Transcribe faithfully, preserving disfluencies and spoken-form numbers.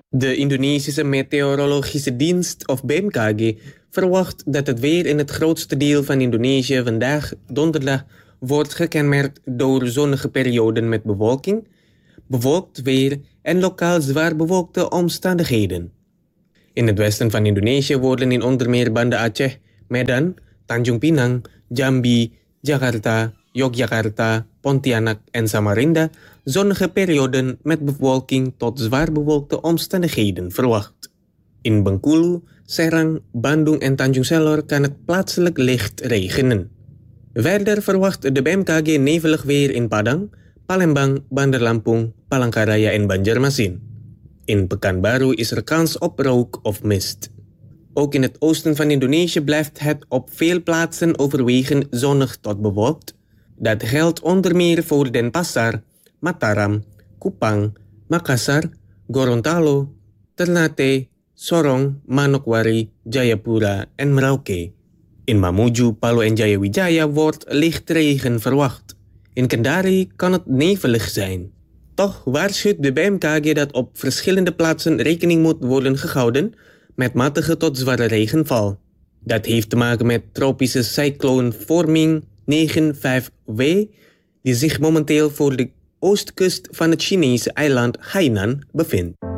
De Indonesische Meteorologische Dienst, of B M K G, verwacht dat het weer in het grootste deel van Indonesië vandaag, donderdag, wordt gekenmerkt door zonnige perioden met bewolking, bewolkt weer en lokaal zwaar bewolkte omstandigheden. In het westen van Indonesië worden in onder meer Banda Aceh, Medan, Tanjung Pinang, Jambi, Jakarta, Yogyakarta, Pontianak en Samarinda zonnige perioden met bewolking tot zwaar bewolkte omstandigheden verwacht. In Bengkulu, Serang, Bandung en Tanjung Selor kan het plaatselijk licht regenen. Verder verwacht de B M K G nevelig weer in Padang, Palembang, Bandar Lampung, Palangkaraya en Banjarmasin. In Pekanbaru is er kans op rook of mist. Ook in het oosten van Indonesië blijft het op veel plaatsen overwegend zonnig tot bewolkt. Dat geldt onder meer voor Denpasar, Mataram, Kupang, Makassar, Gorontalo, Ternate, Sorong, Manokwari, Jayapura en Merauke. In Mamuju, Palu en Jayawijaya wordt licht regen verwacht. In Kendari kan het nevelig zijn. Toch waarschuwt de B M K G dat op verschillende plaatsen rekening moet worden gehouden met matige tot zware regenval. Dat heeft te maken met tropische cycloonvorming negen vijf W die zich momenteel voor de oostkust van het Chinese eiland Hainan bevindt.